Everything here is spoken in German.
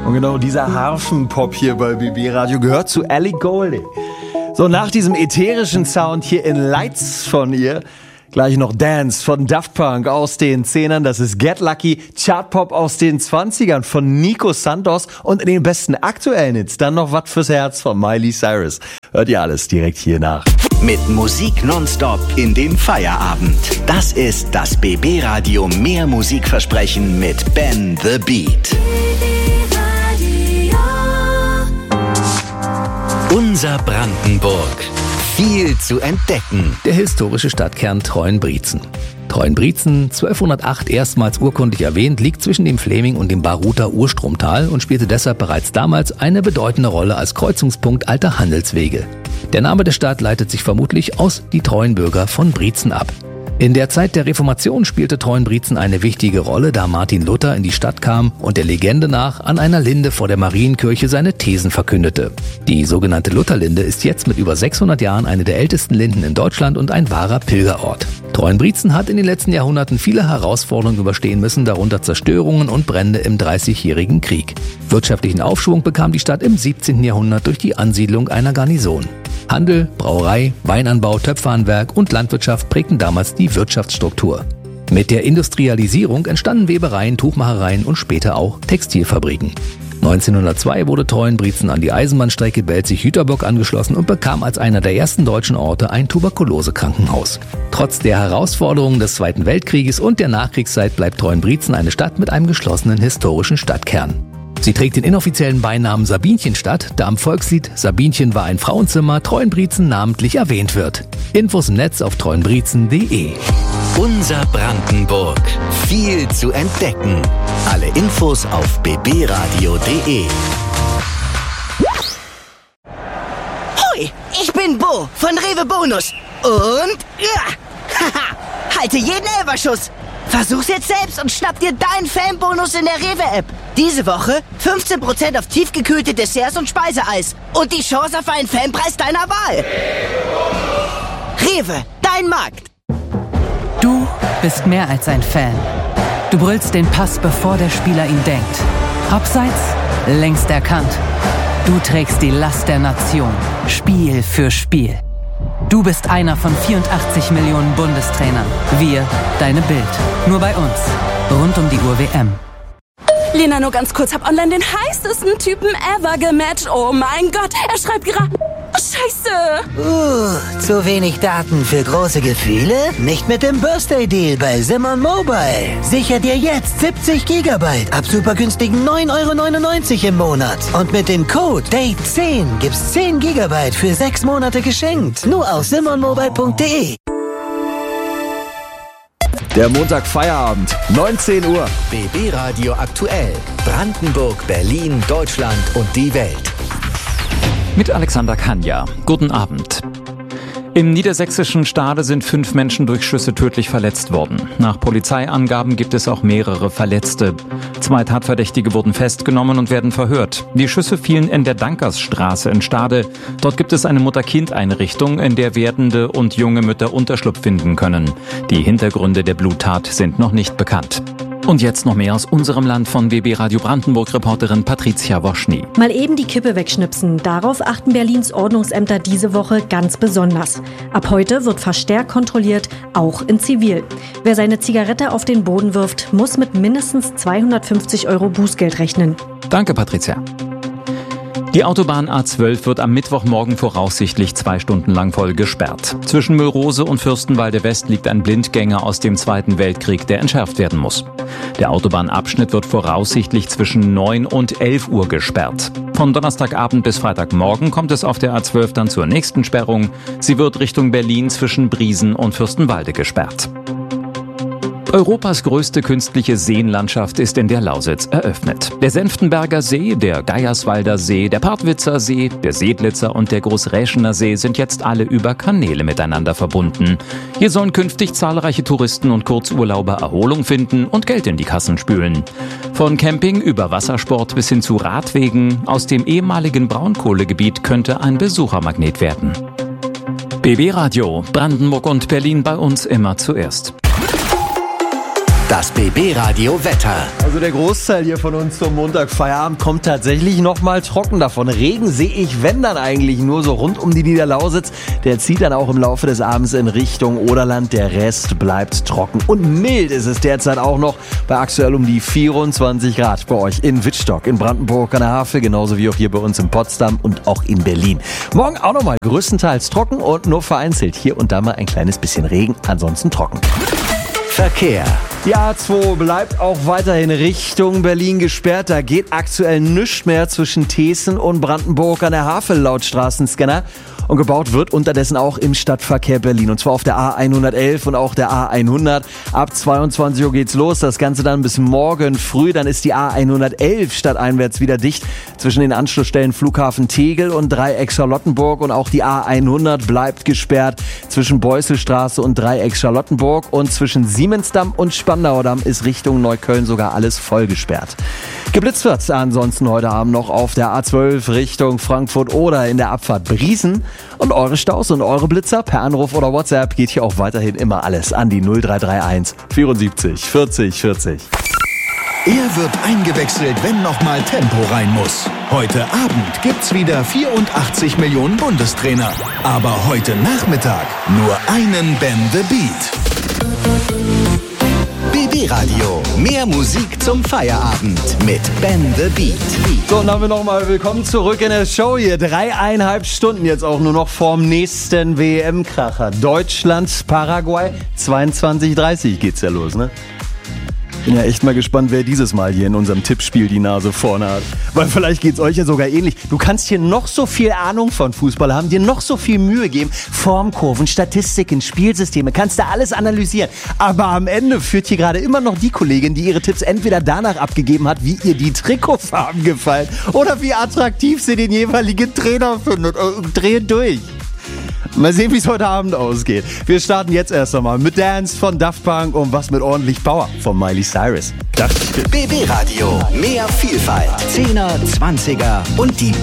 Und genau dieser Harfenpop hier bei BB Radio gehört zu Ellie Goulding. So, nach diesem ätherischen Sound hier in Lights von ihr, gleich noch Dance von Daft Punk aus den 10ern. Das ist Get Lucky, Chartpop aus den 20ern von Nico Santos und in den besten aktuellen Hits dann noch was fürs Herz von Miley Cyrus. Hört ihr alles direkt hier nach. Mit Musik nonstop in den Feierabend. Das ist das BB Radio Mehr Musikversprechen mit Ben The Beat. Unser Brandenburg. Viel zu entdecken. Der historische Stadtkern Treuenbrietzen. Treuenbrietzen, 1208 erstmals urkundlich erwähnt, liegt zwischen dem Fläming und dem Baruther Urstromtal und spielte deshalb bereits damals eine bedeutende Rolle als Kreuzungspunkt alter Handelswege. Der Name der Stadt leitet sich vermutlich aus die Treuenbürger von Brietzen ab. In der Zeit der Reformation spielte Treuenbrietzen eine wichtige Rolle, da Martin Luther in die Stadt kam und der Legende nach an einer Linde vor der Marienkirche seine Thesen verkündete. Die sogenannte Lutherlinde ist jetzt mit über 600 Jahren eine der ältesten Linden in Deutschland und ein wahrer Pilgerort. Treuenbrietzen hat in den letzten Jahrhunderten viele Herausforderungen überstehen müssen, darunter Zerstörungen und Brände im Dreißigjährigen Krieg. Wirtschaftlichen Aufschwung bekam die Stadt im 17. Jahrhundert durch die Ansiedlung einer Garnison. Handel, Brauerei, Weinanbau, Töpferhandwerk und Landwirtschaft prägten damals die Wirtschaftsstruktur. Mit der Industrialisierung entstanden Webereien, Tuchmachereien und später auch Textilfabriken. 1902 wurde Treuenbrietzen an die Eisenbahnstrecke Belzig-Jüterbock angeschlossen und bekam als einer der ersten deutschen Orte ein Tuberkulosekrankenhaus. Trotz der Herausforderungen des Zweiten Weltkrieges und der Nachkriegszeit bleibt Treuenbrietzen eine Stadt mit einem geschlossenen historischen Stadtkern. Sie trägt den inoffiziellen Beinamen Sabinchenstadt, da am Volkslied Sabinchen war ein Frauenzimmer Treuenbrietzen namentlich erwähnt wird. Infos im Netz auf treuenbrietzen.de. Unser Brandenburg. Viel zu entdecken. Alle Infos auf bbradio.de. Hoi, ich bin Bo von Rewe Bonus. Und haha, halte jeden Elferschuss. Versuch's jetzt selbst und schnapp dir deinen Fanbonus in der Rewe-App. Diese Woche 15% auf tiefgekühlte Desserts und Speiseeis. Und die Chance auf einen Fanpreis deiner Wahl. Rewe, dein Markt. Du bist mehr als ein Fan. Du brüllst den Pass, bevor der Spieler ihn denkt. Abseits, längst erkannt. Du trägst die Last der Nation, Spiel für Spiel. Du bist einer von 84 Millionen Bundestrainern. Wir, deine Bild. Nur bei uns. Rund um die Uhr WM. Lena, nur ganz kurz, hab online den heißesten Typen ever gematcht. Oh mein Gott, er schreibt gerade... Oh, Scheiße. Zu wenig Daten für große Gefühle? Nicht mit dem Birthday-Deal bei Simon Mobile. Sicher dir jetzt 70 GB ab super günstigen 9,99 € im Monat. Und mit dem Code DATE10 gibt's 10 GB für 6 Monate geschenkt. Nur auf simonmobile.de. Der Montag Feierabend, 19 Uhr. BB Radio aktuell. Brandenburg, Berlin, Deutschland und die Welt. Mit Alexander Kanja. Guten Abend. Im niedersächsischen Stade sind 5 Menschen durch Schüsse tödlich verletzt worden. Nach Polizeiangaben gibt es auch mehrere Verletzte. 2 Tatverdächtige wurden festgenommen und werden verhört. Die Schüsse fielen in der Dankersstraße in Stade. Dort gibt es eine Mutter-Kind-Einrichtung, in der werdende und junge Mütter Unterschlupf finden können. Die Hintergründe der Bluttat sind noch nicht bekannt. Und jetzt noch mehr aus unserem Land von BB Radio Brandenburg-Reporterin Patricia Woschny. Mal eben die Kippe wegschnipsen. Darauf achten Berlins Ordnungsämter diese Woche ganz besonders. Ab heute wird verstärkt kontrolliert, auch in Zivil. Wer seine Zigarette auf den Boden wirft, muss mit mindestens 250 € Bußgeld rechnen. Danke, Patricia. Die Autobahn A12 wird am Mittwochmorgen voraussichtlich 2 Stunden lang voll gesperrt. Zwischen Müllrose und Fürstenwalde West liegt ein Blindgänger aus dem Zweiten Weltkrieg, der entschärft werden muss. Der Autobahnabschnitt wird voraussichtlich zwischen 9 und 11 Uhr gesperrt. Von Donnerstagabend bis Freitagmorgen kommt es auf der A12 dann zur nächsten Sperrung. Sie wird Richtung Berlin zwischen Briesen und Fürstenwalde gesperrt. Europas größte künstliche Seenlandschaft ist in der Lausitz eröffnet. Der Senftenberger See, der Geierswalder See, der Partwitzer See, der Seedlitzer und der Großräschener See sind jetzt alle über Kanäle miteinander verbunden. Hier sollen künftig zahlreiche Touristen und Kurzurlauber Erholung finden und Geld in die Kassen spülen. Von Camping über Wassersport bis hin zu Radwegen aus dem ehemaligen Braunkohlegebiet könnte ein Besuchermagnet werden. BB Radio, Brandenburg und Berlin bei uns immer zuerst. Das BB Radio Wetter. Also der Großteil hier von uns zum Montagfeierabend kommt tatsächlich nochmal trocken davon. Regen sehe ich, wenn dann eigentlich nur so rund um die Niederlausitz. Der zieht dann auch im Laufe des Abends in Richtung Oderland. Der Rest bleibt trocken. Und mild ist es derzeit auch noch bei aktuell um die 24 Grad bei euch in Wittstock, in Brandenburg an der Havel, genauso wie auch hier bei uns in Potsdam und auch in Berlin. Morgen auch nochmal größtenteils trocken und nur vereinzelt hier und da mal ein kleines bisschen Regen, ansonsten trocken. Verkehr. Die A2 bleibt auch weiterhin Richtung Berlin gesperrt. Da geht aktuell nichts mehr zwischen Thesen und Brandenburg an der Havel laut Straßenscanner. Und gebaut wird unterdessen auch im Stadtverkehr Berlin. Und zwar auf der A111 und auch der A100. Ab 22 Uhr geht's los. Das Ganze dann bis morgen früh. Dann ist die A111 stadteinwärts wieder dicht. Zwischen den Anschlussstellen Flughafen Tegel und Dreieck Charlottenburg. Und auch die A100 bleibt gesperrt zwischen Beusselstraße und Dreieck Charlottenburg. Und zwischen Siemensdamm und Spandaudamm ist Richtung Neukölln sogar alles voll gesperrt. Geblitzt wird ansonsten heute Abend noch auf der A12 Richtung Frankfurt oder in der Abfahrt Briesen. Und eure Staus und eure Blitzer per Anruf oder WhatsApp geht hier auch weiterhin immer alles an die 0331 74 40 40. Er wird eingewechselt, wenn nochmal Tempo rein muss. Heute Abend gibt's wieder 84 Millionen Bundestrainer. Aber heute Nachmittag nur einen Ben the Beat. BB Radio. Mehr Musik zum Feierabend mit Ben the Beat. So, und dann haben wir nochmal willkommen zurück in der Show hier. 3,5 Stunden jetzt auch nur noch vorm nächsten WM-Kracher. Deutschland, Paraguay, 22:30 geht's ja los, ne? Bin ja echt mal gespannt, wer dieses Mal hier in unserem Tippspiel die Nase vorne hat. Weil vielleicht geht's euch ja sogar ähnlich. Du kannst hier noch so viel Ahnung von Fußball haben, dir noch so viel Mühe geben. Formkurven, Statistiken, Spielsysteme, kannst du alles analysieren. Aber am Ende führt hier gerade immer noch die Kollegin, die ihre Tipps entweder danach abgegeben hat, wie ihr die Trikotfarben gefallen oder wie attraktiv sie den jeweiligen Trainer findet. Dreht durch. Mal sehen, wie es heute Abend ausgeht. Wir starten jetzt erst einmal mit Dance von Daft Punk und was mit ordentlich Power von Miley Cyrus. BB Radio. Mehr Vielfalt. 10er, 20er und die